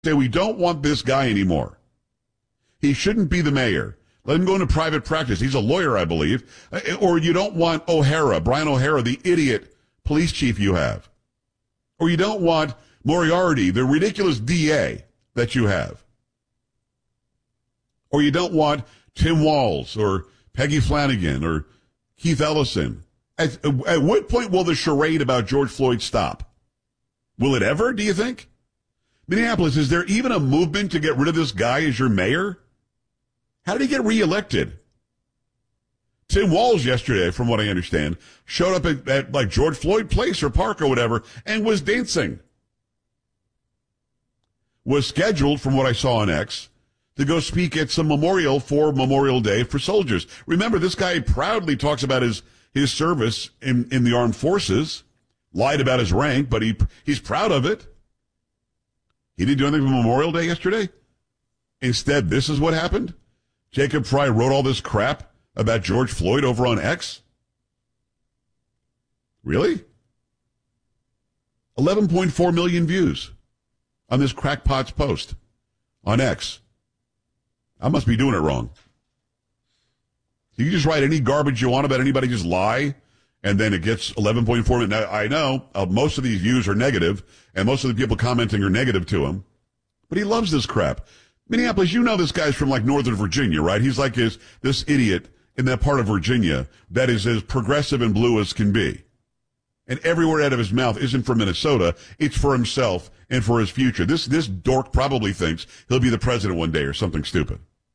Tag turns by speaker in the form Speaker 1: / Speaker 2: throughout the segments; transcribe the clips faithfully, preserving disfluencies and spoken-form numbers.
Speaker 1: say we don't want this guy anymore. He shouldn't be the mayor. Let him go into private practice. He's a lawyer, I believe. Or you don't want O'Hara, Brian O'Hara, the idiot police chief you have. Or you don't want Moriarty, the ridiculous D A that you have. Or you don't want Tim Walz or Peggy Flanagan or Keith Ellison. At, at what point will the charade about George Floyd stop? Will it ever, do you think? Minneapolis, is there even a movement to get rid of this guy as your mayor? How did he get reelected? Tim Walz yesterday, from what I understand, showed up at, at like George Floyd Place or Park or whatever and was dancing. Was scheduled, from what I saw on X, to go speak at some memorial for Memorial Day for soldiers. Remember, this guy proudly talks about his, his service in, in the armed forces, lied about his rank, but he he's proud of it. He didn't do anything for Memorial Day yesterday. Instead, this is what happened. Jacob Fry wrote all this crap about George Floyd over on X. Really? eleven point four million views on this crackpot's post on X. I must be doing it wrong. You can just write any garbage you want about anybody, just lie, and then it gets eleven point four million. Now, I know uh, most of these views are negative, and most of the people commenting are negative to him, but he loves this crap. Minneapolis, you know this guy's from like Northern Virginia, right? He's like his, this idiot in that part of Virginia that is as progressive and blue as can be. And every word out of his mouth isn't for Minnesota. It's for himself and for his future. This, this dork probably thinks he'll be the president one day or something stupid.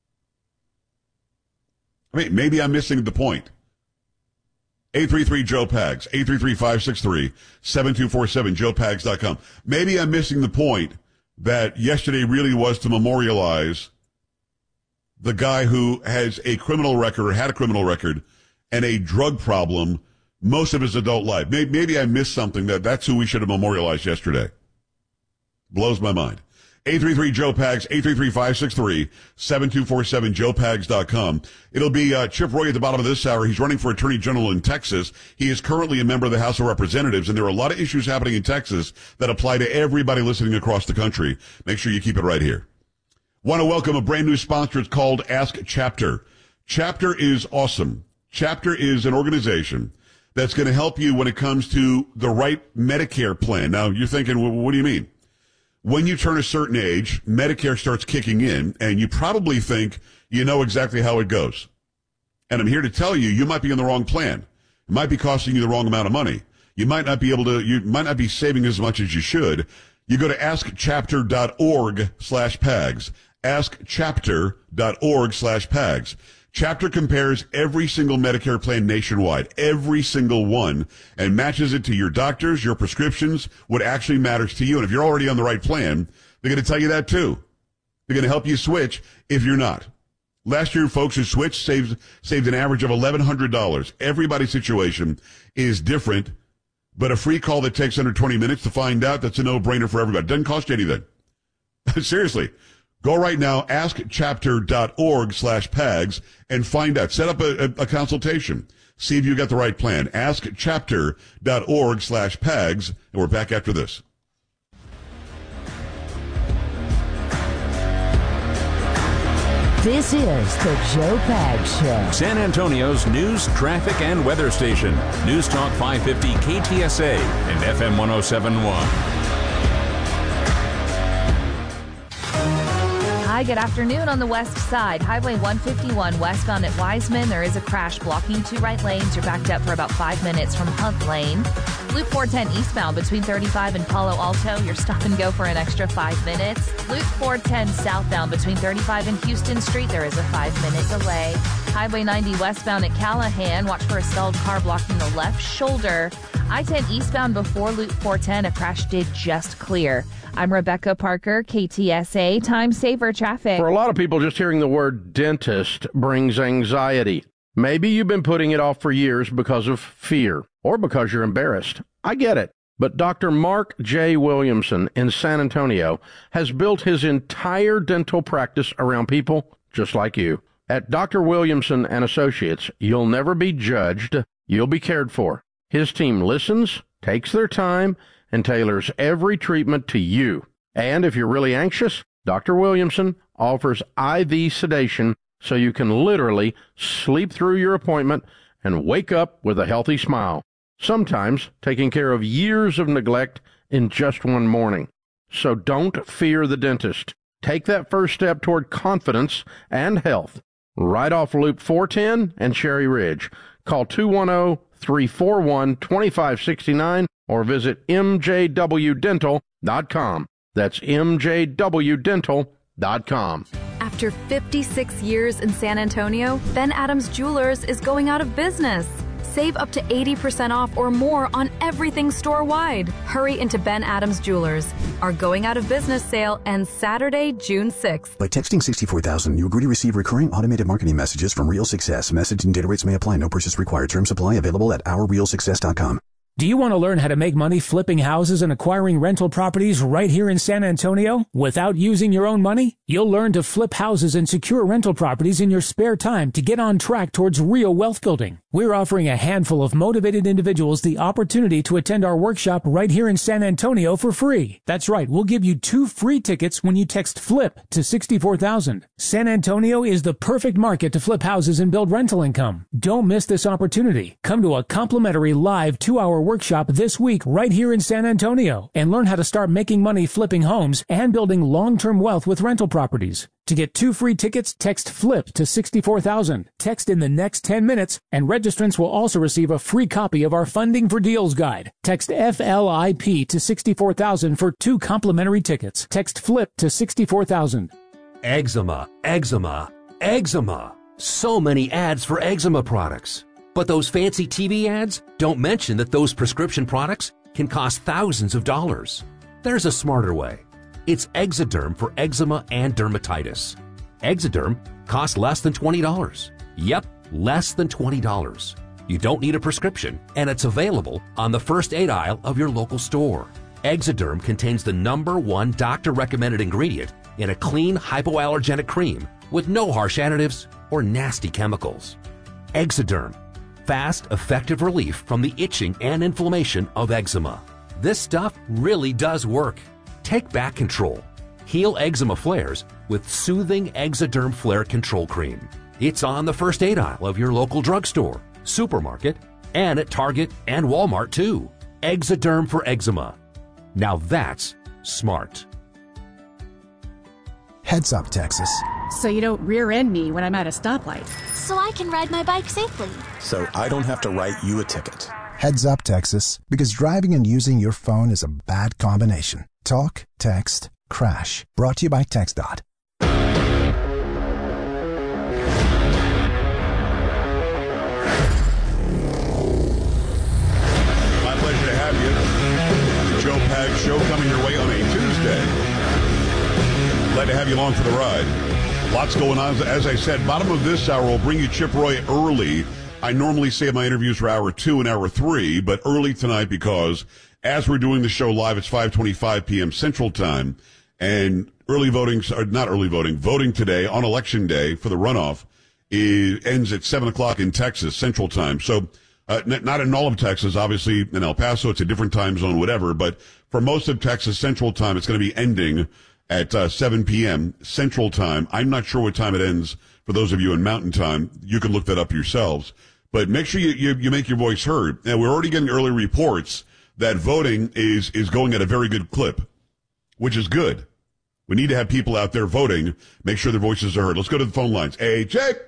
Speaker 1: I mean, maybe I'm missing the point. eight three three Joe Pags, eight three three, five six three, seven two four seven, joe pags dot com. Maybe I'm missing the point that yesterday really was to memorialize the guy who has a criminal record or had a criminal record and a drug problem most of his adult life. Maybe, maybe I missed something that that's who we should have memorialized yesterday. Blows my mind. eight three three Joe Pags, eight three three, five six three, seven two four seven, joe pags dot com. It'll be uh, Chip Roy at the bottom of this hour. He's running for Attorney General in Texas. He is currently a member of the House of Representatives, and there are a lot of issues happening in Texas that apply to everybody listening across the country. Make sure you keep it right here. Want to welcome a brand new sponsor. It's called Ask Chapter. Chapter is awesome. Chapter is an organization that's going to help you when it comes to the right Medicare plan. Now, you're thinking, well, what do you mean? When you turn a certain age, Medicare starts kicking in, and you probably think you know exactly how it goes. And I'm here to tell you, you might be in the wrong plan. It might be costing you the wrong amount of money. You might not be able to, you might not be saving as much as you should. You go to askchapter.org slash PAGS. askchapter.org slash PAGS. Chapter compares every single Medicare plan nationwide, every single one, and matches it to your doctors, your prescriptions, what actually matters to you. And if you're already on the right plan, they're going to tell you that too. They're going to help you switch if you're not. Last year, folks who switched saved, saved an average of eleven hundred dollars. Everybody's situation is different, but a free call that takes under twenty minutes to find out, that's a no-brainer for everybody. Doesn't cost you anything. Seriously. Go right now, askchapter.org slash PAGS, and find out. Set up a, a, a consultation. See if you got the right plan. askchapter.org slash PAGS, and we're back after this.
Speaker 2: This is the Joe Pags Show.
Speaker 3: San Antonio's news, traffic, and weather station. News Talk five fifty K T S A and F M one oh seven point one.
Speaker 4: Hi, good afternoon on the west side. Highway one fifty-one westbound at Wiseman. There is a crash blocking two right lanes. You're backed up for about five minutes from Hunt Lane. Loop four ten eastbound between thirty-five and Palo Alto. You're stop and go for an extra five minutes. Loop four ten southbound between thirty-five and Houston Street. There is a five-minute delay. Highway ninety westbound at Callahan. Watch for a stalled car blocking the left shoulder. I ten eastbound before Loop four ten. A crash did just clear. I'm Rebecca Parker, K T S A, Time Saver Traffic.
Speaker 5: For a lot of people, just hearing the word dentist brings anxiety. Maybe you've been putting it off for years because of fear or because you're embarrassed. I get it. But Doctor Mark J. Williamson in San Antonio has built his entire dental practice around people just like you. At Doctor Williamson and Associates, you'll never be judged. You'll be cared for. His team listens, takes their time, and tailors every treatment to you. And if you're really anxious, Doctor Williamson offers I V sedation so you can literally sleep through your appointment and wake up with a healthy smile, sometimes taking care of years of neglect in just one morning. So don't fear the dentist. Take that first step toward confidence and health. Right off Loop four ten and Cherry Ridge. Call two one zero, three four one, two five six nine or visit m j w dental dot com. That's m j w dental dot com.
Speaker 6: After fifty-six years in San Antonio, Ben Adams Jewelers is going out of business. Save up to eighty percent off or more on everything store-wide. Hurry into Ben Adams Jewelers. Our going out of business sale ends Saturday, June sixth.
Speaker 7: By texting sixty-four thousand, you agree to receive recurring automated marketing messages from Real Success. Message and data rates may apply. No purchase required. Terms apply. Available at our real success dot com.
Speaker 8: Do you want to learn how to make money flipping houses and acquiring rental properties right here in San Antonio without using your own money? You'll learn to flip houses and secure rental properties in your spare time to get on track towards real wealth building. We're offering a handful of motivated individuals the opportunity to attend our workshop right here in San Antonio for free. That's right, we'll give you two free tickets when you text FLIP to sixty-four thousand. San Antonio is the perfect market to flip houses and build rental income. Don't miss this opportunity. Come to a complimentary live two-hour workshop this week right here in San Antonio and learn how to start making money flipping homes and building long-term wealth with rental properties. To get two free tickets, text FLIP to sixty-four thousand. Text in the next ten minutes, and registrants will also receive a free copy of our Funding for Deals guide. Text F L I P to sixty-four thousand for two complimentary tickets. Text FLIP to sixty-four thousand.
Speaker 9: Eczema, eczema, eczema. So many ads for eczema products. But those fancy T V ads don't mention that those prescription products can cost thousands of dollars. There's a smarter way. It's Exoderm for eczema and dermatitis. Exoderm costs less than twenty dollars. Yep, less than twenty dollars. You don't need a prescription, and it's available on the first aid aisle of your local store. Exoderm contains the number one doctor-recommended ingredient in a clean hypoallergenic cream with no harsh additives or nasty chemicals. Exoderm. Fast, effective relief from the itching and inflammation of eczema. This stuff really does work. Take back control. Heal eczema flares with soothing Exoderm Flare Control Cream. It's on the first aid aisle of your local drugstore, supermarket, and at Target and Walmart too. Exoderm for eczema. Now that's smart.
Speaker 10: Heads up, Texas.
Speaker 11: So you don't rear end me when I'm at a stoplight.
Speaker 12: So I can ride my bike safely.
Speaker 10: So I don't have to write you a ticket. Heads up, Texas, because driving and using your phone is a bad combination. Talk, text, crash. Brought to you by TextDot.
Speaker 1: My pleasure to have you. The Joe Pags Show coming your way on a Tuesday. Glad to have you along for the ride. Lots going on. As I said, bottom of this hour, we'll bring you Chip Roy early. I normally say my interviews are hour two and hour three, but early tonight because as we're doing the show live, it's five twenty-five p.m. Central Time, and early voting, or not early voting, voting today on Election Day for the runoff is, ends at seven o'clock in Texas Central Time. So uh, n- not in all of Texas, obviously in El Paso, it's a different time zone, whatever, but for most of Texas Central Time, it's going to be ending at uh, seven p.m. Central Time. I'm not sure what time it ends for those of you in Mountain Time. You can look that up yourselves. But make sure you, you, you make your voice heard. Now, we're already getting early reports that voting is, is going at a very good clip, which is good. We need to have people out there voting, make sure their voices are heard. Let's go to the phone lines. Hey, Jake.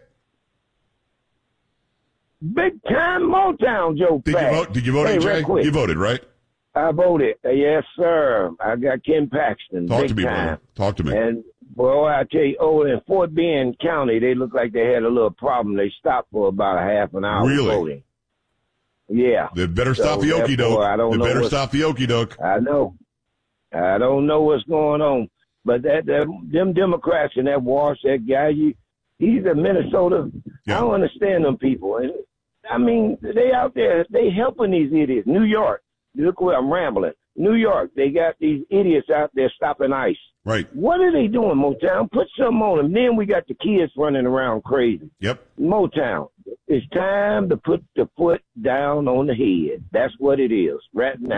Speaker 13: Big time Motown, Joe.
Speaker 1: Did you vote? Did you vote,
Speaker 13: hey,
Speaker 1: A J? You voted, right?
Speaker 13: I voted. Yes, sir. I got Ken Paxton.
Speaker 1: Talk
Speaker 13: big
Speaker 1: to me,
Speaker 13: time.
Speaker 1: brother. Talk to me.
Speaker 13: And, boy, I tell you, oh, in Fort Bend County, they look like they had a little problem. They stopped for about a half an hour
Speaker 1: really?
Speaker 13: voting. Yeah.
Speaker 1: They better stop so, the okie doke.
Speaker 13: I don't
Speaker 1: they
Speaker 13: know
Speaker 1: better stop the okie doke.
Speaker 13: I know. I don't know what's going on. But that, that them Democrats and that Walsh, that guy, you, he's a Minnesota. Yeah. I don't understand them people. And I mean, they out there, they helping these idiots. New York. Look where I'm rambling. New York, they got these idiots out there stopping ICE.
Speaker 1: Right.
Speaker 13: What are they doing, Motown? Put something on them. Then we got the kids running around crazy.
Speaker 1: Yep.
Speaker 13: Motown, it's time to put the foot down on the head. That's what it is right now.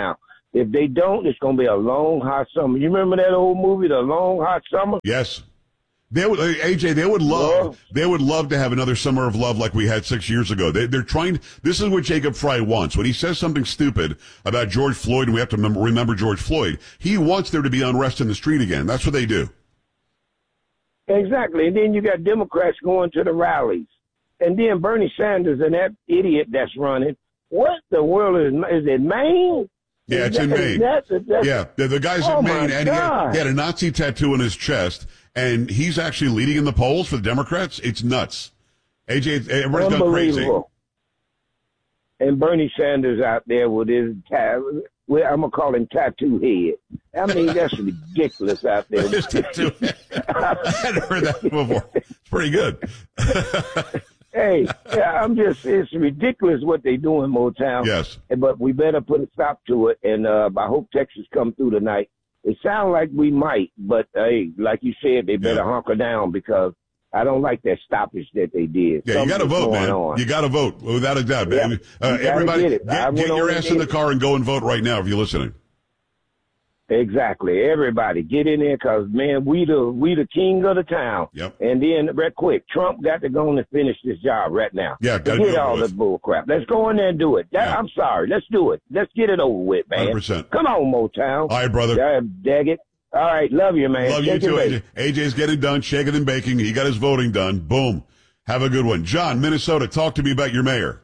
Speaker 13: If they don't, it's going to be a long, hot summer. You remember that old movie, The Long Hot Summer?
Speaker 1: Yes. They would, A J, they would love, love, they would love to have another summer of love like we had six years ago. They, they're trying, this is what Jacob Fry wants. When he says something stupid about George Floyd, and we have to remember, remember George Floyd, he wants there to be unrest in the street again. That's what they do.
Speaker 13: Exactly. And then you got Democrats going to the rallies. And then Bernie Sanders and that idiot that's running. What the world is, is it Maine?
Speaker 1: Yeah, it's
Speaker 13: that,
Speaker 1: in Maine.
Speaker 13: That's, that's,
Speaker 1: yeah, the, the guy's
Speaker 13: oh
Speaker 1: in Maine, and he had,
Speaker 13: God.
Speaker 1: he had a Nazi tattoo on his chest, and he's actually leading in the polls for the Democrats. It's nuts. A J, everybody's gone crazy.
Speaker 13: And Bernie Sanders out there with his, well, I'm going to call him Tattoo Head. I mean, that's ridiculous out there.
Speaker 1: His tattoo head. I hadn't heard that before. It's pretty good.
Speaker 13: Hey, yeah, I'm just, it's ridiculous what they do in Motown.
Speaker 1: Yes.
Speaker 13: But we better put a stop to it. And uh, I hope Texas come through tonight. It sounds like we might, but hey, like you said, they better yeah. hunker down because I don't like that stoppage that they did.
Speaker 1: Yeah, Something you got to vote, man.
Speaker 13: On.
Speaker 1: You got to vote, without a doubt.
Speaker 13: Yeah,
Speaker 1: uh, everybody,
Speaker 13: get,
Speaker 1: get, get your ass in the car and go and vote right now if you're listening.
Speaker 13: Exactly. Everybody get in there because, man, we the we the king of the town.
Speaker 1: Yep.
Speaker 13: And then, right quick, Trump got to go on and finish this job right now.
Speaker 1: Yeah, got to
Speaker 13: Get all
Speaker 1: this
Speaker 13: bull crap. Let's go in there and do it. That, yeah. I'm sorry. Let's do it. Let's get it over with, man.
Speaker 1: one hundred percent.
Speaker 13: Come on, Motown.
Speaker 1: All right, brother.
Speaker 13: Yeah, dag it. All right. Love you, man.
Speaker 1: Love
Speaker 13: Shake
Speaker 1: you too, A J. A J's getting done, shaking and baking. He got his voting done. Boom. Have a good one. John, Minnesota, talk to me about your mayor.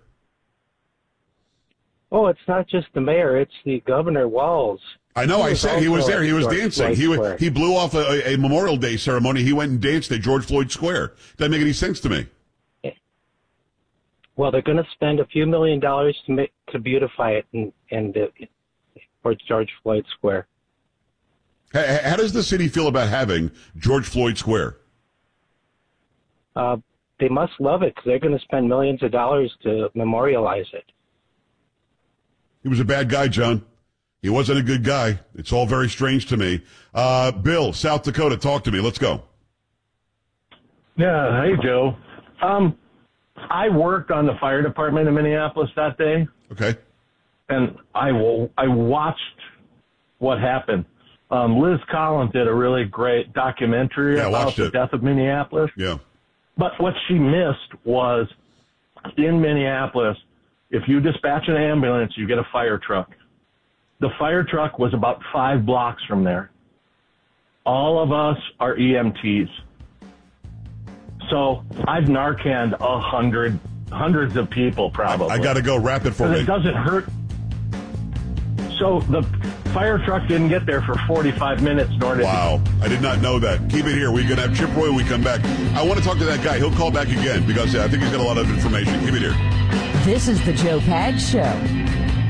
Speaker 14: Oh, it's not just the mayor. It's the Governor Walz.
Speaker 1: I know. I said he was there. He was dancing. He
Speaker 14: Square.
Speaker 1: he blew off a, a Memorial Day ceremony. He went and danced at George Floyd Square. Doesn't make any sense to me.
Speaker 14: Well, they're going to spend a few million dollars to make, to beautify it and and uh, for George Floyd Square.
Speaker 1: How, how does the city feel about having George Floyd Square?
Speaker 14: Uh, they must love it because they're going to spend millions of dollars to memorialize it.
Speaker 1: He was a bad guy, John. He wasn't a good guy. It's all very strange to me. Uh, Bill, South Dakota, talk to me. Let's go.
Speaker 15: Yeah. Hey, Joe. Um, I worked on the fire department in Minneapolis that day.
Speaker 1: Okay.
Speaker 15: And I, I watched what happened. Um, Liz Collins did a really great documentary
Speaker 1: yeah,
Speaker 15: about the
Speaker 1: it.
Speaker 15: death of Minneapolis.
Speaker 1: Yeah.
Speaker 15: But what she missed was in Minneapolis, if you dispatch an ambulance, you get a fire truck. The fire truck was about five blocks from there. All of us are E M Ts. So I've Narcaned a hundred, hundreds of people probably.
Speaker 1: I, I got to go. Wrap it for me.
Speaker 15: It doesn't hurt. So the fire truck didn't get there for forty-five minutes, nor did
Speaker 1: Wow. I did not know that. Keep it here. We're going to have Chip Roy when we come back. I want to talk to that guy. He'll call back again because I think he's got a lot of information. Keep it here.
Speaker 2: This is the Joe Pags Show.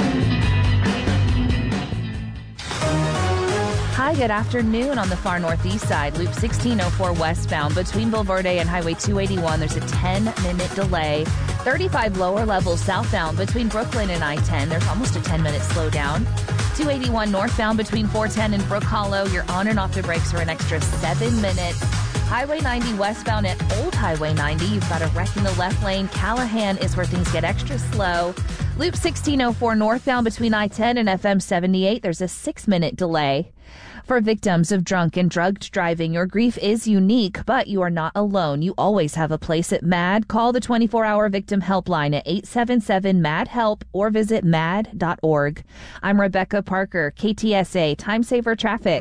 Speaker 4: Hi, good afternoon. On the far northeast side, Loop sixteen oh four westbound between Bulverde and Highway two eighty-one, there's a ten-minute delay. thirty-five lower levels southbound between Brooklyn and I ten, there's almost a ten-minute slowdown. two eighty-one northbound between four ten and Brook Hollow, you're on and off the brakes for an extra seven minutes. Highway ninety westbound at Old Highway ninety, you've got a wreck in the left lane. Callahan is where things get extra slow. Loop sixteen oh four northbound between I ten and F M seventy-eight, there's a six-minute delay. For victims of drunk and drugged driving, your grief is unique, but you are not alone. You always have a place at MAD. Call the twenty-four hour victim helpline at eight seven seven M A D HELP or visit mad dot org. I'm Rebecca Parker, K T S A Time Saver Traffic.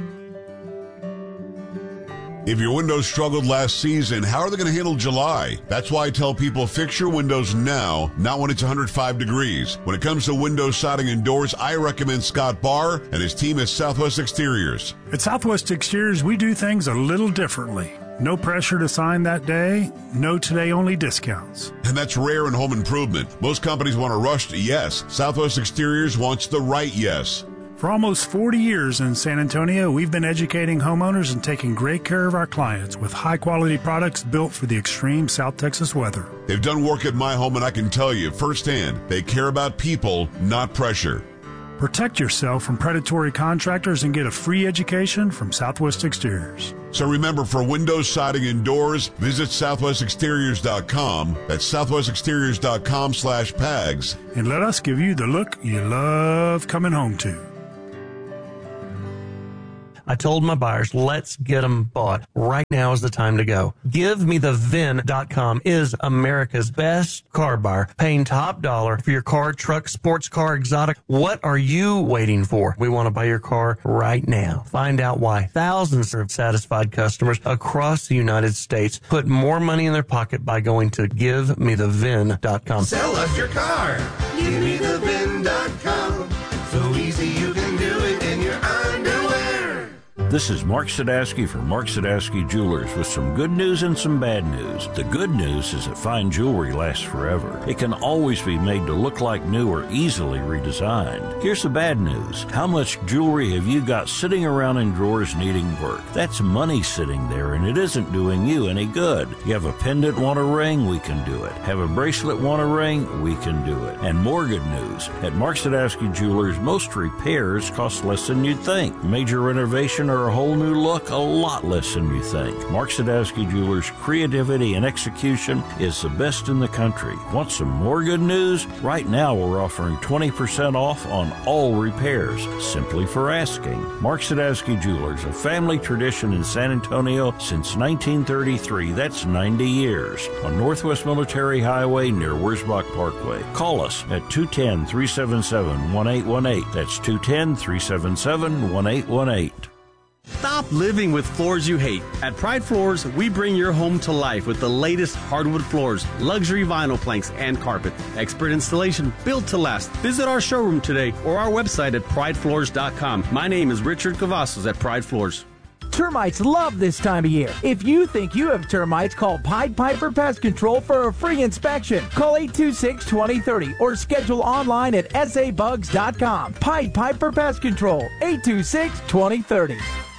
Speaker 1: If your windows struggled last season, how are they going to handle July? That's why I tell people fix your windows now, not when it's one hundred five degrees. When it comes to windows, siding, and doors, I recommend Scott Barr and his team at Southwest Exteriors.
Speaker 16: At Southwest Exteriors, we do things a little differently. No pressure to sign that day, no today-only discounts.
Speaker 1: And that's rare in home improvement. Most companies want a rushed yes. Southwest Exteriors wants the right yes.
Speaker 16: For almost forty years in San Antonio, we've been educating homeowners and taking great care of our clients with high-quality products built for the extreme South Texas weather.
Speaker 1: They've done work at my home, and I can tell you firsthand, they care about people, not pressure.
Speaker 16: Protect yourself from predatory contractors and get a free education from Southwest Exteriors.
Speaker 1: So remember, for windows, siding, and doors, visit southwest exteriors dot com. That's southwest exteriors dot com slash pags.
Speaker 16: And let us give you the look you love coming home to.
Speaker 17: I told my buyers, let's get them bought. Right now is the time to go. Give Me The V I N dot com is America's best car buyer, paying top dollar for your car, truck, sports car, exotic. What are you waiting for? We want to buy your car right now. Find out why thousands of satisfied customers across the United States put more money in their pocket by going to Give Me The V I N dot com.
Speaker 18: Sell us your car. Give Me The V I N dot com. So easy you can do it in your underwear.
Speaker 19: This is Mark Sadowski from Mark Sadowski Jewelers with some good news and some bad news. The good news is that fine jewelry lasts forever. It can always be made to look like new or easily redesigned. Here's the bad news. How much jewelry have you got sitting around in drawers needing work? That's money sitting there, and it isn't doing you any good. You have a pendant, want a ring? We can do it. Have a bracelet, want a ring? We can do it. And more good news. At Mark Sadowski Jewelers, most repairs cost less than you'd think. Major renovation or a whole new look, a lot less than you think. Mark Sadowski Jewelers' creativity and execution is the best in the country. Want some more good news? Right now we're offering twenty percent off on all repairs, simply for asking. Mark Sadowski Jewelers, a family tradition in San Antonio since nineteen thirty-three. That's ninety years. On Northwest Military Highway near Wurzbach Parkway. Call us at two one zero, three seven seven, one eight one eight. That's two one zero, three seven seven, one eight one eight.
Speaker 20: Stop living with floors you hate. At Pride Floors, we bring your home to life with the latest hardwood floors, luxury vinyl planks, and carpet. Expert installation built to last. Visit our showroom today or our website at pride floors dot com. My name is Richard Cavazos at Pride Floors.
Speaker 21: Termites love this time of year. If you think you have termites, call Pied Piper Pest Control for a free inspection. Call eight two six, two zero three zero or schedule online at s a bugs dot com. Pied Piper Pest Control, eight two six, two zero three zero.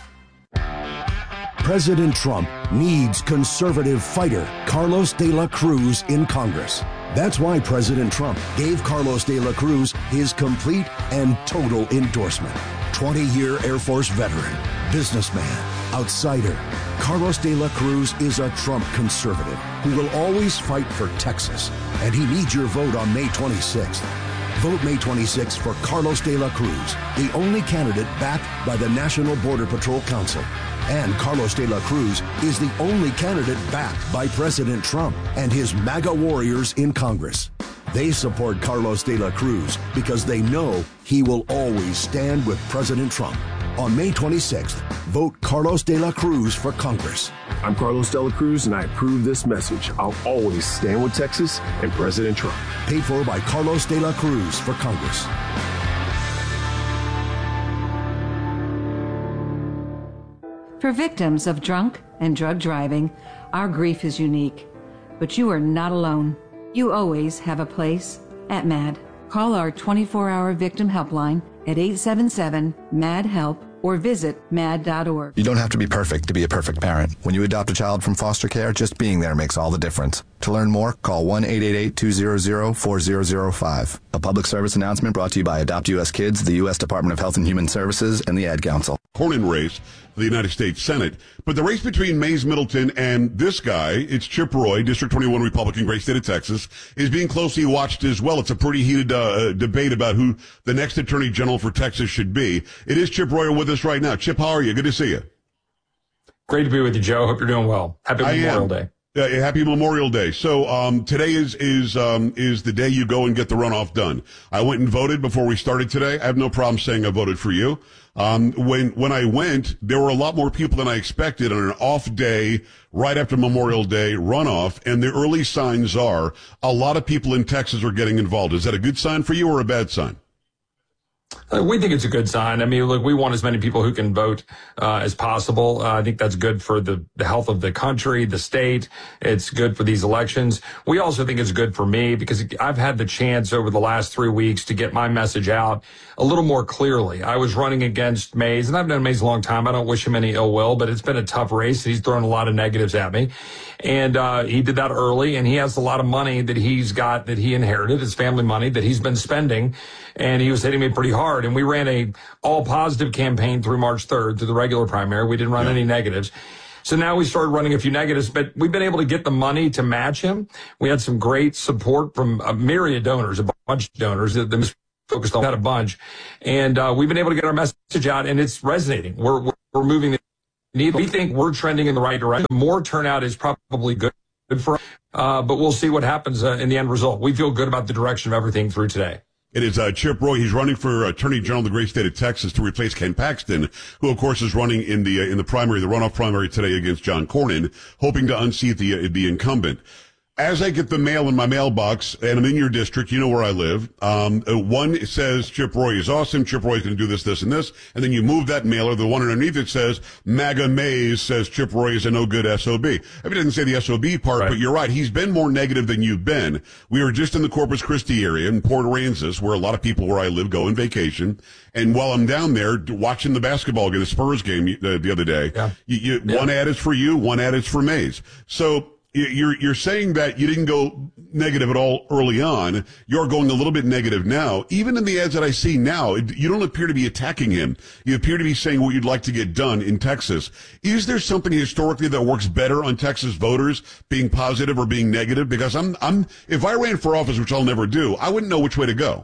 Speaker 22: President Trump needs conservative fighter Carlos de la Cruz in Congress. That's why President Trump gave Carlos de la Cruz his complete and total endorsement. twenty-year Air Force veteran, businessman, outsider, Carlos de la Cruz is a Trump conservative who will always fight for Texas, and he needs your vote on May twenty-sixth. Vote May twenty-sixth for Carlos de la Cruz, the only candidate backed by the National Border Patrol Council. And Carlos de la Cruz is the only candidate backed by President Trump and his MAGA warriors in Congress. They support Carlos de la Cruz because they know he will always stand with President Trump. On May twenty-sixth, vote Carlos de la Cruz for Congress.
Speaker 23: I'm Carlos de la Cruz, and I approve this message. I'll always stand with Texas and President Trump.
Speaker 22: Paid for by Carlos de la Cruz for Congress.
Speaker 24: For victims of drunk and drug driving, our grief is unique. But you are not alone. You always have a place at MAD. Call our twenty-four hour victim helpline at eight seven seven, M A D, HELP or visit mad dot org.
Speaker 25: You don't have to be perfect to be a perfect parent. When you adopt a child from foster care, just being there makes all the difference. To learn more, call one eight eight eight, two zero zero, four zero zero five. A public service announcement brought to you by Adopt U S Kids, the U S Department of Health and Human Services, and the Ad Council.
Speaker 1: Cornyn race for the United States Senate. But the race between Mays Middleton and this guy, it's Chip Roy, District twenty-one Republican, great state of Texas, is being closely watched as well. It's a pretty heated uh, debate about who the next Attorney General for Texas should be. It is Chip Roy with us right now. Chip, how are you? Good to see you.
Speaker 26: Great to be with you, Joe. Hope you're doing well. Happy
Speaker 1: I
Speaker 26: Memorial
Speaker 1: am.
Speaker 26: Day.
Speaker 1: Uh, happy Memorial Day. So um, today is is um, is the day you go and get the runoff done. I went and voted before we started today. I have no problem saying I voted for you. Um, when when I went, there were a lot more people than I expected on an off day right after Memorial Day runoff, and the early signs are a lot of people in Texas are getting involved. Is that a good sign for you or a bad sign?
Speaker 26: Uh, we think it's a good sign. I mean, look, we want as many people who can vote uh, as possible. Uh, I think that's good for the, the health of the country, the state. It's good for these elections. We also think it's good for me because I've had the chance over the last three weeks to get my message out a little more clearly. I was running against Mays, and I've known Mays a long time. I don't wish him any ill will, but it's been a tough race. He's thrown a lot of negatives at me. And uh, he did that early, and he has a lot of money that he's got, that he inherited, his family money that he's been spending, and he was hitting me pretty hard. And we ran a all-positive campaign through March third, through the regular primary. We didn't run yeah. any negatives. So now we started running a few negatives, but we've been able to get the money to match him. We had some great support from a myriad of donors, a bunch of donors that the focused on that a bunch. And uh, we've been able to get our message out, and it's resonating. We're, we're we're moving the needle. We think we're trending in the right direction. More turnout is probably good for us, uh, but we'll see what happens uh, in the end result. We feel good about the direction of everything through today.
Speaker 1: It is uh, Chip Roy. He's running for Attorney General of the great state of Texas to replace Ken Paxton, who, of course, is running in the uh, in the primary, the runoff primary today against John Cornyn, hoping to unseat the uh, the incumbent. As I get the mail in my mailbox, and I'm in your district, you know where I live, um, uh, one says Chip Roy is awesome, Chip Roy's going to do this, this, and this, and then you move that mailer, the one underneath it says, MAGA Mays says Chip Roy is a no-good S O B. I mean, it doesn't say the S O B part, right. But you're right, he's been more negative than you've been. We were just in the Corpus Christi area, in Port Aransas, where a lot of people where I live go on vacation, and while I'm down there watching the basketball game, the Spurs game uh, the other day, yeah. You, you, yeah. one ad is for you, one ad is for Mays. So, You're, you're saying that you didn't go negative at all early on. You're going a little bit negative now. Even in the ads that I see now, you don't appear to be attacking him. You appear to be saying what you'd like to get done in Texas. Is there something historically that works better on Texas voters being positive or being negative? Because I'm, I'm, if I ran for office, which I'll never do, I wouldn't know which way to go.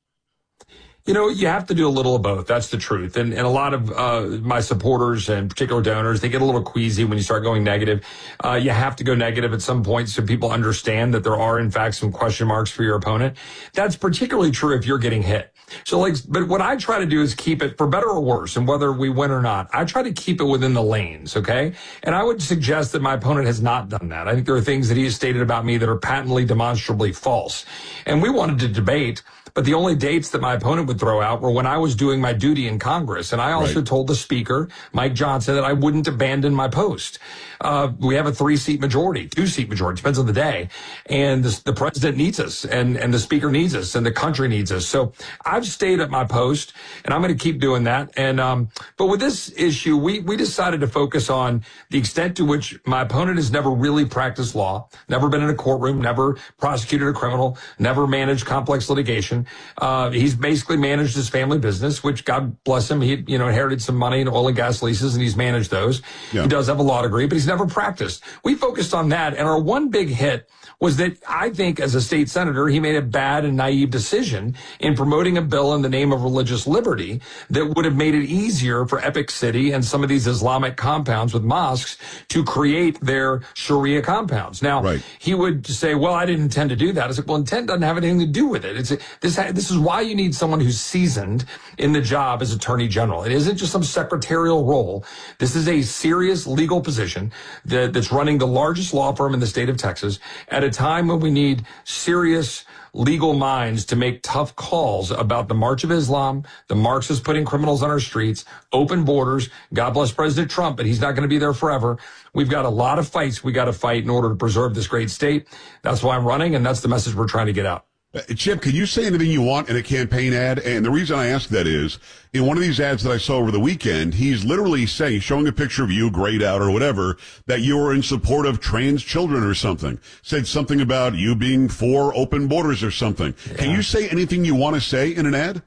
Speaker 26: You know, you have to do a little of both. That's the truth. And, and a lot of uh, my supporters and particular donors, they get a little queasy when you start going negative. Uh, you have to go negative at some point so people understand that there are, in fact, some question marks for your opponent. That's particularly true if you're getting hit. So, like, but what I try to do is keep it, for better or worse, and whether we win or not, I try to keep it within the lanes, okay? And I would suggest that my opponent has not done that. I think there are things that he has stated about me that are patently, demonstrably false. And we wanted to debate, but the only dates that my opponent would throw out were when I was doing my duty in Congress. And I also right. told the Speaker, Mike Johnson, that I wouldn't abandon my post. Uh, we have a three-seat majority, two-seat majority, depends on the day. And the, the President needs us, and, and the Speaker needs us, and the country needs us. So I've stayed at my post, and I'm going to keep doing that. And um, but with this issue, we, we decided to focus on the extent to which my opponent has never really practiced law, never been in a courtroom, never prosecuted a criminal, never managed complex litigation. Uh, he's basically managed his family business, which, God bless him, he, you know, inherited some money in oil and gas leases, and he's managed those. Yeah. He does have a law degree, but he's never practiced. We focused on that, and our one big hit was that I think as a state senator, he made a bad and naive decision in promoting a bill in the name of religious liberty that would have made it easier for Epic City and some of these Islamic compounds with mosques to create their Sharia compounds. Now, right. he would say, well, I didn't intend to do that. I said, well, intent doesn't have anything to do with it. It's a, this, this is why you need someone who's seasoned in the job as Attorney General. It isn't just some secretarial role. This is a serious legal position that, that's running the largest law firm in the state of Texas at a time when we need serious legal minds to make tough calls about the March of Islam, the Marxists putting criminals on our streets, open borders. God bless President Trump, but he's not going to be there forever. We've got a lot of fights we got to fight in order to preserve this great state. That's why I'm running, and that's the message we're trying to get out.
Speaker 1: Uh, Chip, can you say anything you want in a campaign ad? And the reason I ask that is, in one of these ads that I saw over the weekend, he's literally saying, showing a picture of you, grayed out or whatever, that you were in support of trans children or something. Said something about you being for open borders or something. Yeah. Can you say anything you want to say in an ad?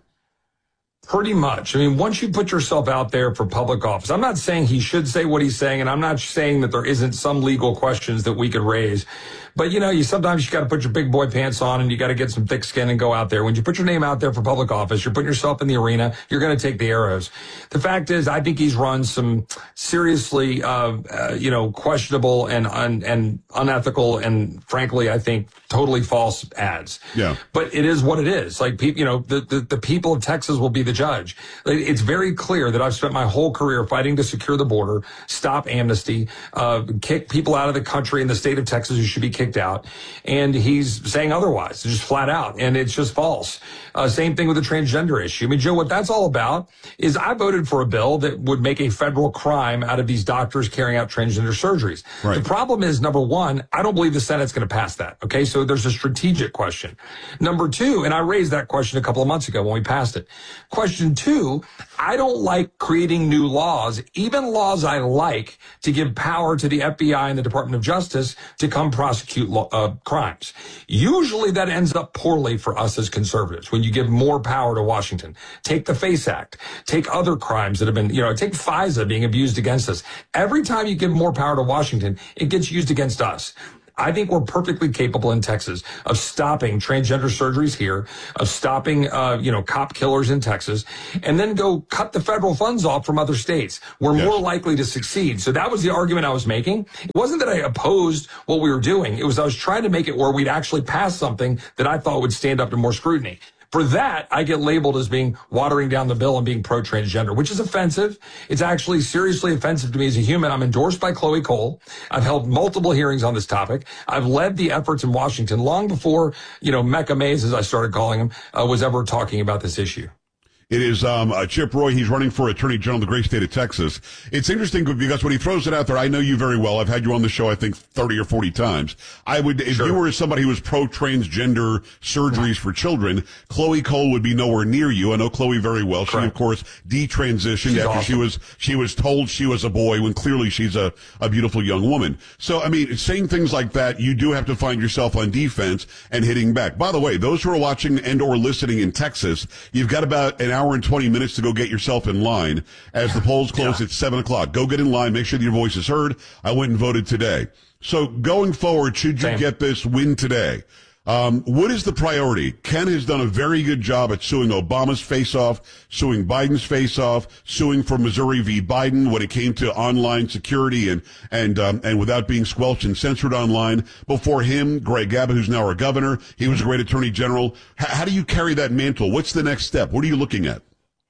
Speaker 26: Pretty much. I mean, once you put yourself out there for public office, I'm not saying he should say what he's saying, and I'm not saying that there isn't some legal questions that we could raise. But, you know, you sometimes you got to put your big boy pants on and you got to get some thick skin and go out there. When you put your name out there for public office, you're putting yourself in the arena. You're going to take the arrows. The fact is, I think he's run some seriously, uh, uh you know, questionable and un, and unethical and, frankly, I think totally false ads. Yeah. But it is what it is. Like, pe- you know, the, the the people of Texas will be the judge. It's very clear that I've spent my whole career fighting to secure the border, stop amnesty, uh, kick people out of the country in the state of Texas who should be kicked out, and he's saying otherwise, just flat out, and it's just false. Uh, same thing with the transgender issue. I mean, Joe, what that's all about is I voted for a bill that would make a federal crime out of these doctors carrying out transgender surgeries. Right. The problem is, number one, I don't believe the Senate's going to pass that, okay? So there's a strategic question. Number two, and I raised that question a couple of months ago when we passed it. Question two, I don't like creating new laws, even laws I like, to give power to the F B I and the Department of Justice to come prosecute Uh, crimes. Usually that ends up poorly for us as conservatives when you give more power to Washington. Take the FACE Act. Take other crimes that have been, you know, take FISA being abused against us. Every time you give more power to Washington, it gets used against us. I think we're perfectly capable in Texas of stopping transgender surgeries here, of stopping, uh, you know, cop killers in Texas, and then go cut the federal funds off from other states. We're yes. more likely to succeed. So that was the argument I was making. It wasn't that I opposed what we were doing. It was I was trying to make it where we'd actually pass something that I thought would stand up to more scrutiny. For that, I get labeled as being watering down the bill and being pro-transgender, which is offensive. It's actually seriously offensive to me as a human. I'm endorsed by Chloe Cole. I've held multiple hearings on this topic. I've led the efforts in Washington long before, you know, Mecca Mays, as I started calling him, uh, was ever talking about this issue.
Speaker 1: It is um, uh, Chip Roy. He's running for Attorney General of the great state of Texas. It's interesting because when he throws it out there, I know you very well. I've had you on the show, I think, thirty or forty times. I would, if sure. you were somebody who was pro-transgender surgeries for children, Chloe Cole would be nowhere near you. I know Chloe very well. Correct. She, of course, detransitioned she's after awesome. she was she was told she was a boy when clearly she's a, a beautiful young woman. So, I mean, saying things like that, you do have to find yourself on defense and hitting back. By the way, those who are watching and or listening in Texas, you've got about an hour hour and twenty minutes to go get yourself in line as the polls close yeah. at seven o'clock. Go get in line. Make sure that your voice is heard. I went and voted today. So going forward, should you Same. get this win today, um, what is the priority? Ken has done a very good job at suing Obama's face-off, suing Biden's face-off, suing for Missouri v. Biden when it came to online security and and um, and without being squelched and censored online. Before him, Greg Abbott, who's now our governor, he was a great attorney general. H- how do you carry that mantle? What's the next step? What are you looking at?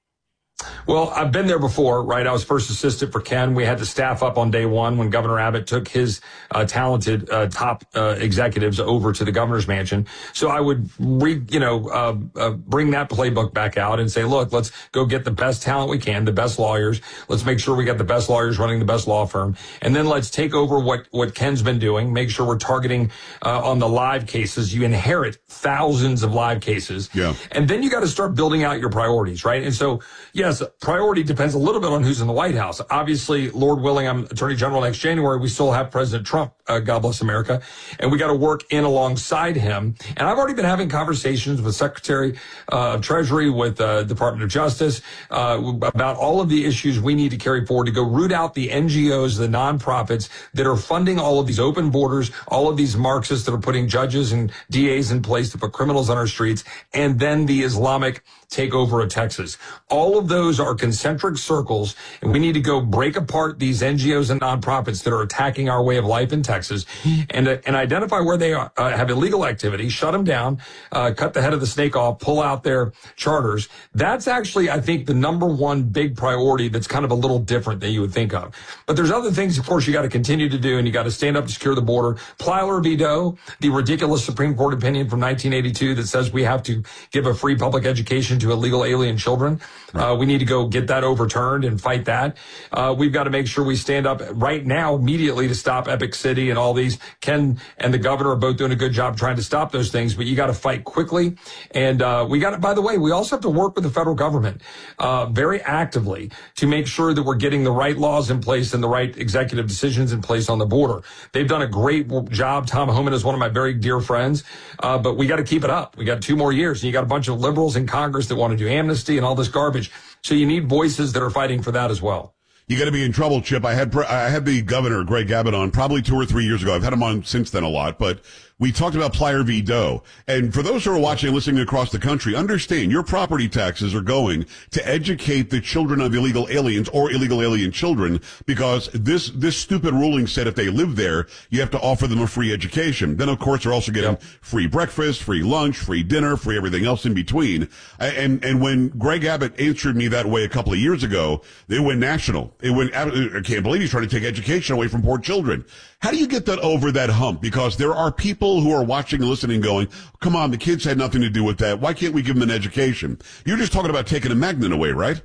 Speaker 26: Well, I've been there before, right? I was first assistant for Ken. We had to staff up on day one when Governor Abbott took his uh, talented uh, top uh, executives over to the governor's mansion. So I would, re, you know, uh, uh, bring that playbook back out and say, look, let's go get the best talent we can, the best lawyers. Let's make sure we got the best lawyers running the best law firm. And then let's take over what, what Ken's been doing, make sure we're targeting uh, on the live cases. You inherit thousands of live cases.
Speaker 1: Yeah.
Speaker 26: And then you got to start building out your priorities, right? And so, yes, priority depends a little bit on who's in the White House. Obviously, Lord willing, I'm Attorney General next January. We still have President Trump, uh, God bless America, and we got to work in alongside him. And I've already been having conversations with Secretary uh, of Treasury, with uh, Department of Justice, uh, about all of the issues we need to carry forward to go root out the N G Os, the nonprofits that are funding all of these open borders, all of these Marxists that are putting judges and D As in place to put criminals on our streets, and then the Islamic takeover of Texas. All of those are concentric circles, and we need to go break apart these N G Os and nonprofits that are attacking our way of life in Texas, and uh, and identify where they are, uh, have illegal activity, shut them down, uh, cut the head of the snake off, pull out their charters. That's actually, I think, the number one big priority that's kind of a little different than you would think of. But there's other things, of course, you got to continue to do, and you got to stand up to secure the border. Plyler v. Doe, the ridiculous Supreme Court opinion from nineteen eighty-two that says we have to give a free public education to illegal alien children. Uh, we need to go get that overturned and fight that. Uh, we've got to make sure we stand up right now immediately to stop Epic City and all these. Ken and the governor are both doing a good job trying to stop those things, but you got to fight quickly. And uh, we got to, by the way, we also have to work with the federal government uh, very actively to make sure that we're getting the right laws in place and the right executive decisions in place on the border. They've done a great job. Tom Homan is one of my very dear friends, uh, but we got to keep it up. We got two more years, and you got a bunch of liberals in Congress that want to do amnesty and all this garbage. So you need voices that are fighting for that as well.
Speaker 1: You got to be in trouble, Chip. I had I had the governor, Greg Abbott, on probably two or three years ago. I've had him on since then a lot, but we talked about Plyler v. Doe. And for those who are watching and listening across the country, understand your property taxes are going to educate the children of illegal aliens or illegal alien children, because this this stupid ruling said if they live there, you have to offer them a free education. Then, of course, they're also getting yep. free breakfast, free lunch, free dinner, free everything else in between. And and when Greg Abbott answered me that way a couple of years ago, they went national. It went, I can't believe he's trying to take education away from poor children. How do you get that over that hump? Because there are people who are watching and listening going, come on, the kids had nothing to do with that. Why can't we give them an education? You're just talking about taking a magnet away, right?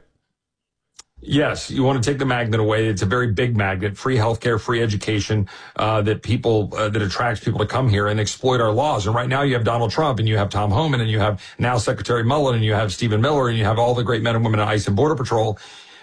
Speaker 26: Yes, you want to take the magnet away. It's a very big magnet, free healthcare, free education, uh, that people, uh, that attracts people to come here and exploit our laws. And right now you have Donald Trump, and you have Tom Homan, and you have now Secretary Mullen, and you have Stephen Miller, and you have all the great men and women at ICE and Border Patrol.